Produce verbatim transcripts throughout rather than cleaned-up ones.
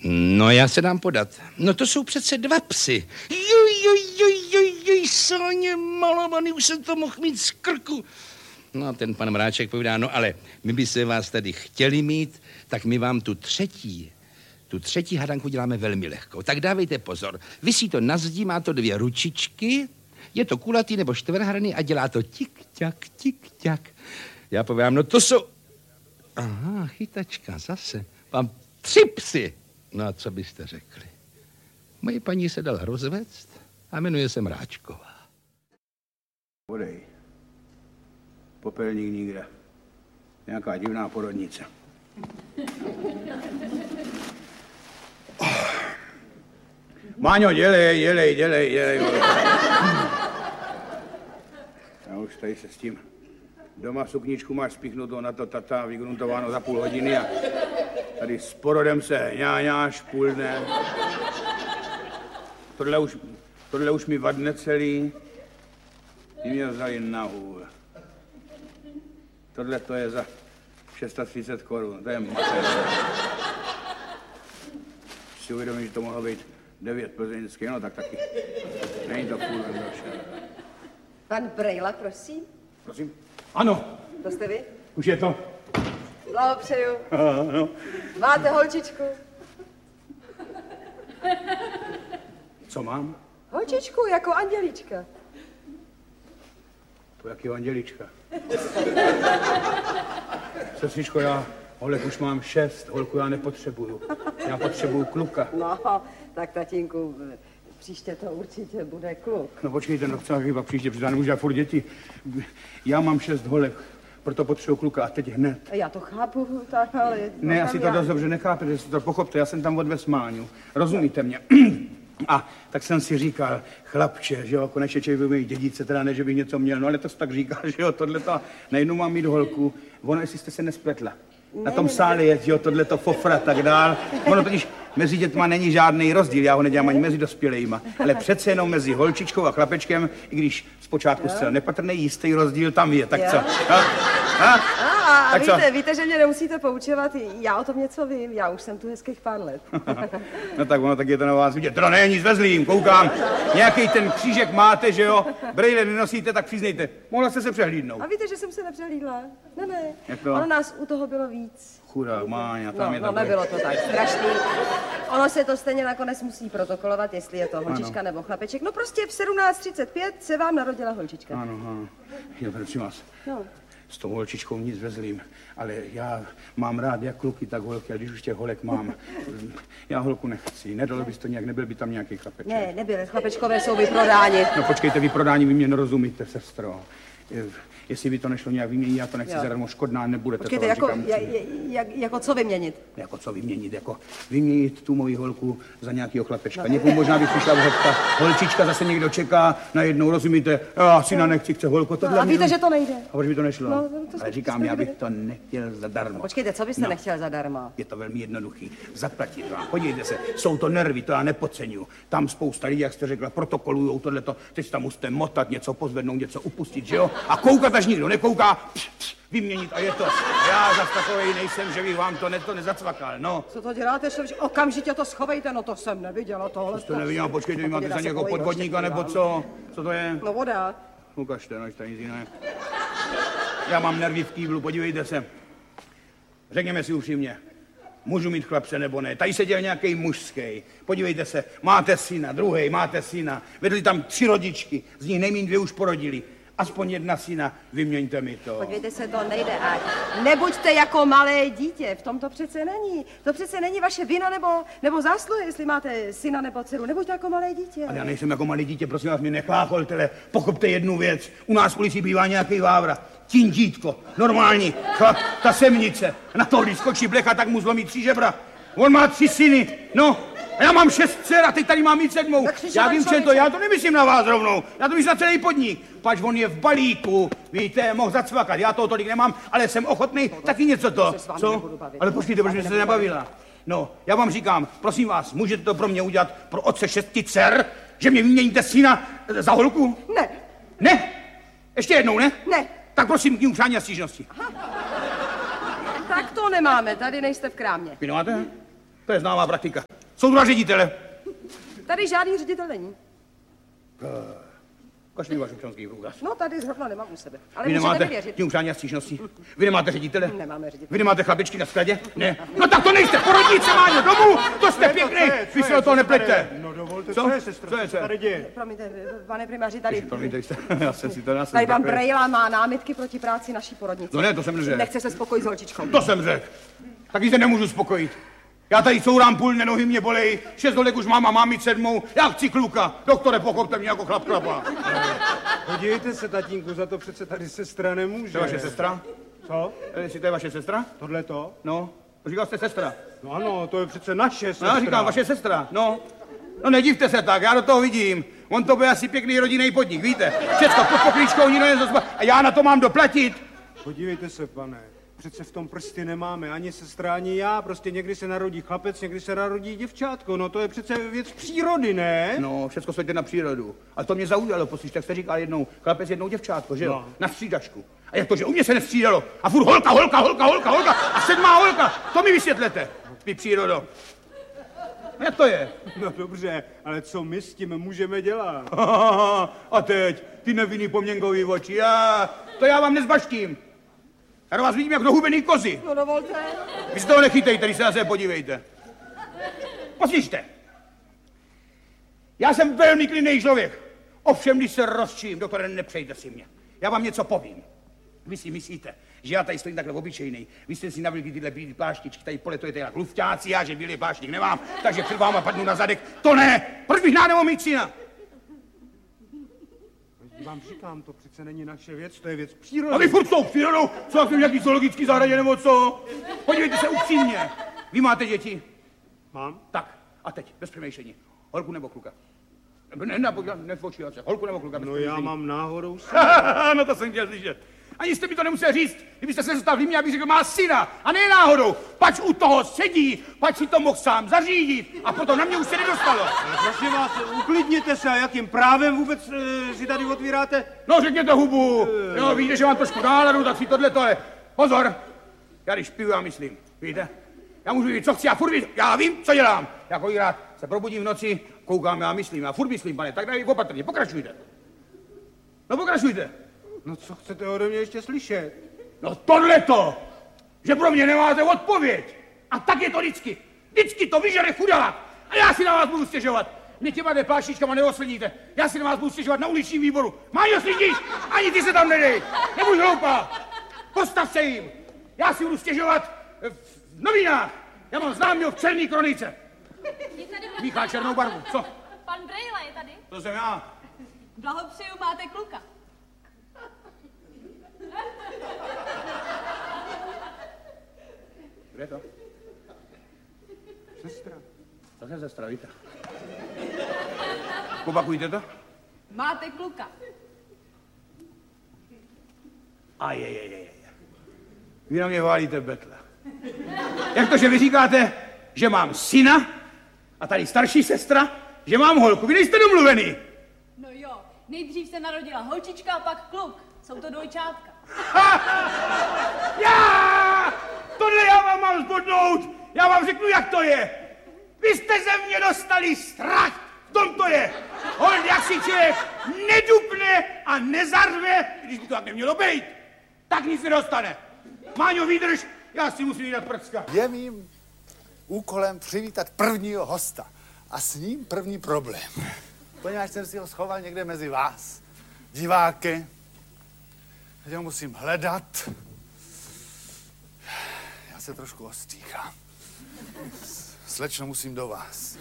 No, já se dám podat. No, to jsou přece dva psy. Juj, juj, juj, juj, juj, sáně malovaný, už jsem to mohl mít z krku. No a ten pan Mráček povídá, no ale my by se vás tady chtěli mít, tak my vám tu třetí, tu třetí hadanku děláme velmi lehkou. Tak dávejte pozor. Visí to na zdi, má to dvě ručičky, je to kulatý nebo čtverhranný a dělá to tik-ťak, tik-ťak. Já povídám, no to jsou... Aha, chytačka, zase. Mám tři psy. No a co byste řekli? Moje paní se dala rozvést a jmenuje se Mráčková. Podej. Popelník nikde. Nějaká divná porodnice. Oh. Máňo, dělej, dělej, dělej, dělej. Já už tady se s tím. Doma sukničku máš spíchnutou na to tata, vygruntováno za půl hodiny a tady s porodem se ňáňáš půl dne. Tohle už, tohle už mi vadne celý. Ty mě vzali na hůl. Tohle to je za třicet šest korun, to je mater. Si uvědomím, že to mohlo být devět plzeňský, no tak taky. Není to půl došel. Pan Brejla, prosím. Prosím? Ano. To jste vy? Už je to. Blahopřeju. Ano. Máte holčičku? Co mám? Holčičku, jako Andělička. To jakýho Andělička? Sestřičko, já holek už mám šest, holku já nepotřebuju. Já potřebuju kluka. No, tak tatínku, příště to určitě bude kluk. No počkejte, no chci chyba příště, protože já nemůžu furt děti. Já mám šest holek, proto potřebuju kluka a teď hned. Já to chápu, tak ale... Ne, asi to já... dost dobře nechápete, že si to pochopte, já jsem tam od vesmáňu. Rozumíte mě? A tak jsem si říkal, chlapče, že jo, konečně člověk by mít dědice, teda ne, že bych něco měl, no ale to tak říká, že jo, tohleto, najednou mám mít holku, ono, jestli jste se nespletla. Ne, na tom ne, sále je, jo, tohleto fofra, tak dál. Ono totiž mezi dětma není žádný rozdíl, já ho nedělám ani mezi dospělejma, ale přece jenom mezi holčičkou a chlapečkem, i když zpočátku zcela nepatrný jistý rozdíl tam je, tak jo. Co? Ha? Ha? A, a víte, víte, že mě nemusíte poučovat, já o tom něco vím, já už jsem tu hezkých pár let. No tak ono, tak je to na vás vidět. Teda ne, nic vezlým, koukám. Nějaký ten křížek máte, že jo? Brejle nenosíte, tak přiznejte. Mohla jste se přehlídnout. A víte, že jsem se nepřehlídla? Ne, ne. Jak to? Ono nás u toho bylo víc. Chudák, Máňa, tam no, je no, takové. nebylo to tak strašný. Ono se to stejně nakonec musí protokolovat, jestli je to holčička ano. nebo chlapeček. No prostě v sedmnáct třicet pět se vám narodila holčička. Ano, ano. Jo, prosím vás. No. S tou holčičkou nic vezlým, ale já mám rád jak kluky, tak holky, a když už těch holek mám, já holku nechci. Nedalo bys to nějak, nebyl by tam nějaký chlapeček? Ne, nebyl, chlapečkové jsou vyprodáni. No počkejte, vyprodání, vy mě nerozumíte, sestro. Jestli by to nešlo nějak vyměnit, já to nechci jo. zadarmo, škodná nebudete. Počkejte, to jako, říkám, jak, jak, jako co vyměnit? Jako co vyměnit, jako vyměnit tu moji holku za nějakýho chlapečka. No. Někomu možná by přišla vhodka, holčička zase někdo čeká, najednou, rozumíte, já syna nechci, chce holku, tohle. No, a víte, mě... že to nejde. A proč by to nešlo? No, to ale říkám, já bych to nechtěl zadarmo. No, počkejte, co byste no. nechtěl zadarmo? Je to velmi jednoduchý, zaplatit vám. Podívejte se, jsou to nervy, to já nepodceňuju. Tam spousta lidí, jak jste řekla, protokolujou tohleto, teď tam musíte motat, něco pozvednout, něco upustit, že jo? A koukat, až nikdo nekouká, pš, pš, vyměnit a je to. Já zas takovej nejsem, že bych vám to, ne, to nezacvakal, no. Co to děláte, že okamžitě to schovejte, no to jsem neviděla tohle. To neviděla, počkejte, vy máte za někoho podvodníka, nebo co? Co to je? No voda. Ukažte, no, tady nic jiného. Já mám nervy v kýblu, podívejte se. Řekněme si upřímně, můžu mít chlapce nebo ne. Tady seděl nějaký mužský. Podívejte se, máte syna, druhý, máte syna. Vedli tam tři rodičky, z nich nejmín dvě už porodili. Aspoň jedna syna, vyměňte mi to. Podívejte se, to nejde. A nebuďte jako malé dítě, v tom to přece není. To přece není vaše vina nebo, nebo zásluha, jestli máte syna nebo dceru. Nebuďte jako malé dítě. Ale já nejsem jako malé dítě, prosím vás, mě nechlácholtele. Pochopte jednu věc. U nás v policii bývá nějaký vávra. Tím dítko, normální, chlap, ta semnice. Na to, když skočí blecha, tak mu zlomí tři žebra. On má tři syny, no. A já mám šest dcer a teď tady mám mít sedmou. Já vím, čem to, já to nemyslím na vás rovnou. Já to myslím na celý podnik. Pač on je v balíku, víte, mohl zacvakat. Já toho tolik nemám, ale jsem ochotný taky něco to. Co? Ale počkejte, proč jste se nebavila? No, já vám říkám, prosím vás, můžete to pro mě udělat pro otce šesti dcer, že mě vyměníte syna za holku? Ne. Ne? Ještě jednou, ne? Ne. Tak prosím, k ní přání a stížnosti. Tak to nemáme, tady nejste v krámě. Vy nemáte? To je známá praktika. Jsou dva ředitele. Tady žádný ředitel není. Ukaž mi váš občanský průkaz. No, tady zrovna nemám u sebe. Ale Vy můžete nemáte mi věřit. tím přání a stížností? Vy nemáte ředitele? Nemáme ředitele. Vy nemáte chlapičky na skladě? Ne. No tak to nejste porodnice, Máňo, domů! To jste pěkný! Vy se do toho neplete. No dovolte, Co? co je, sestro? Co je, co je? Tady děje? Promiňte, pane primáři, tady... Promiňte, jste, já jsem si to já jsem Tady pan takový- Brejla má námitky proti práci naší porodnice. No ne, to jsem neřekl. Nechce se spokojit s holčičkou. To jsem řekl. Taky se nemůžu spokojit. Já tady courám půl dne, nohy mě bolej, šest dolek už mám a mám mít sedmou. Já chci kluka. Doktore, pochopte mě jako chlap chlapa. Podívejte se, tatínku, za to přece tady sestra nemůže. To je vaše sestra? Co? Jestli to je vaše sestra? Tohle to? No, říkal jste sestra. No ano, to je přece naše No, sestra. já říkám, vaše sestra, no. No nedivte se tak, já do toho vidím. On to bude asi pěkný rodinný podnik, víte? Všecko pod poklíčkou, nikdo nezospa. A já na to mám doplatit. Podívejte se, pane. Přece v tom prsty nemáme ani sestra, ani já. Prostě někdy se narodí chlapec, někdy se narodí děvčátko. No to je přece věc přírody, ne? No, všecko světě na přírodu. A to mě zaujalo, poslyš, tak jste říkal jednou chlapec, jednou děvčátko, že jo? No. Na střídačku. A jak to, že u mě se nestřídalo? A furt holka, holka, holka, holka, holka a sedmá holka. To mi vysvětlete, vy přírodo. Jak to je? No dobře, ale co my s tím můžeme dělat? A teď, ty nevinný poměnkový oči, já, to já vám nezbaštím. Já do vás vidím jak do hubený kozy. No dovolte. Vy se toho nechytejte, když se na sebe podívejte. Poslyšte. Já jsem velmi klidný člověk. Ovšem, když se rozčím, doktore, nepřejte si mě. Já vám něco povím. Vy si myslíte, že já tady stojím takhle obyčejný. Vy jste si navlíkli tyhle bílé pláštičky, tady poletujete jak lufťáci, já že bílý pláštík nemám, takže před váma padnu na zadek. To ne! Proč bych nádemohl mít syna? Vám říkám, to přece není naše věc, to je věc přírody. A vy furt s tou přírodou, co jak jsem nějaký zoologický zahradě nebo co? Podívejte se upřímně. Vy máte děti? Mám? Tak, a teď, bez přemýšlení. Holku nebo kluka? Ne, ne, nefočívat se. Holku nebo kluka? Bez No já přemýšlení. mám náhodou s... No to jsem chtěl slyšet. Ani jste mi to nemusel říct. Kdybyste se zůstal v Límě, abych řekl, má syna. A ne náhodou. Pač u toho sedí, pač si to mohl sám zařídit. A potom na mě už se nedostalo. Ale prosím vás, uklidněte se, a jakým právem vůbec e, si tady otvíráte? No řekněte hubu. Jo, víte, že mám trošku náladu, tak si tohle to je. Pozor. Já když piju, já myslím. Víte? Já můžu říct, co chci, já furt vím, já vím, co dělám. Já kolikrát se probudím v noci, koukám, já myslím, já furt myslím, pane, tak daj opatrně, pokračujte. No pokračujte. No co chcete ode mě ještě slyšet? No tohleto, že pro mě nemáte odpověď. A tak je to vždycky. Vždycky to vyžere chudák. A já si na vás budu stěžovat. Mě těma dvě pláštičkama neoslníte. Já si na vás budu stěžovat na uličním výboru. Máňo, slyšíš? Ani ty se tam nedej. Nebuď hloupá. Postav se jim. Já si budu stěžovat v novinách. Já mám známýho v černý kronice. Míchá černou barvu. Co? Pan Brejla je tady. To jsem já. Blahopřeju, máte kluka. Kde je to? Sestra. To se sestra, víte. Opakujte to. Máte kluka. A je, je, je, je. Vy na mě válíte betle. Jak to, že vy říkáte, že mám syna a tady starší sestra, že mám holku? Vy nejste domluvený. No jo, nejdřív se narodila holčička a pak kluk. Jsou to dvojčátka. Já! Tohle já vám mám zbodnout. Já vám řeknu, jak to je. Vy jste ze mě dostali strach. V tom to je. Hold, jak si člověk nedupne a nezarve, když by to tak nemělo být, tak nic nedostane. Máňo, vydrž, já si musím jít prcka. Je mým úkolem přivítat prvního hosta a s ním první problém. Poněvadž jsem si ho schoval někde mezi vás, diváky, teď ho musím hledat. Já se trošku ostýchám. Slečno, musím do vás.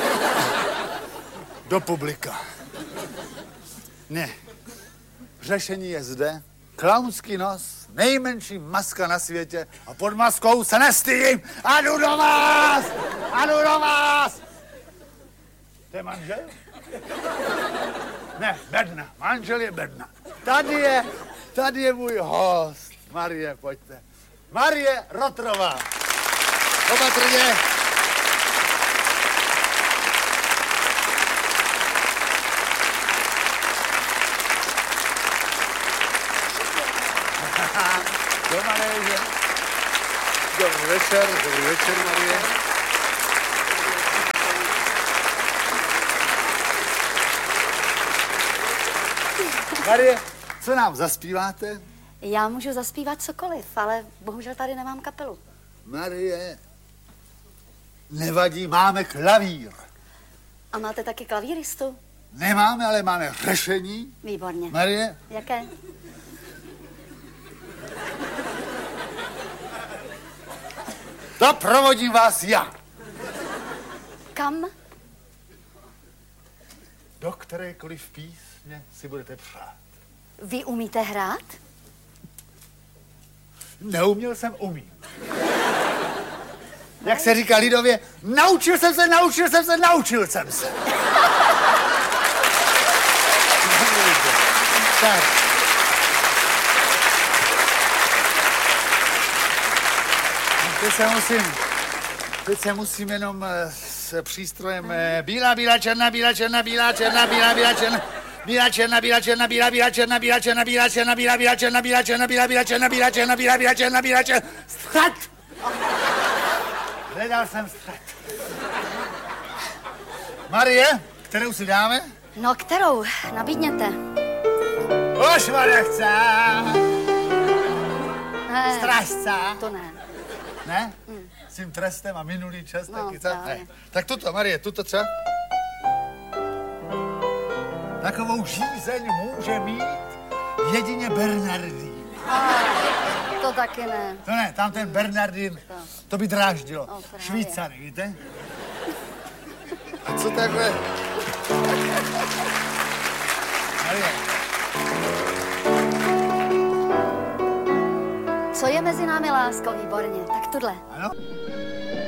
Do publika. Ne. Řešení je zde. Klaunský nos, nejmenší maska na světě a pod maskou se nestydím. A jdu do vás! A jdu do vás! To je manžel? Ne, Bedna. Manžel je Bedna. Tady je, tady je můj host. Marie, pojďte. Marie Rotrová. Opatrně. Doma nejde. Dobrý večer, dobrý večer, Marie. Marie, co nám zaspíváte? Já můžu zaspívat cokoliv, ale bohužel tady nemám kapelu. Marie, nevadí, máme klavír. A máte taky klavíristu? Nemáme, ale máme řešení. Výborně. Marie? Jaké? Doprovodím vás já. Kam? Do kterékoliv písně si budete přát. Vy umíte hrát? Neuměl jsem, umím. Jak se říká lidově, naučil jsem se, naučil jsem se, naučil jsem se. Tak. Teď se musím, teď se musím jenom s přístrojem bílá, bílá, černá, bílá, černá, bílá, černá, bílá, bílá, černá. Bílá, černá, bílá, černá, bílá, bílá, černá, bílá, černá, bílá, černá, bílá, bílá, černá, bílá, černá, bílá, bílá, černá, bílá, černá, bílá, bílá, černá, bílá, černá. Střed! Hledal jsem střed. Marie, kterou si dáme? No, kterou? Nabídněte. Už ho nechce. Ne, Strážce. to ne. Ne? S tím trestem a minulý čas No, taky, co? právě. Ne. Tak tuto, Marie, tuto třeba? Takovou žízeň může mít jedině Bernardín. To taky ne. To ne, tam ten Bernardín, to by dráždilo. O, právě. Švýcary, víte? A co takhle? Marie. Co je mezi námi, lásko? Výborně. Tak tuhle. Ano?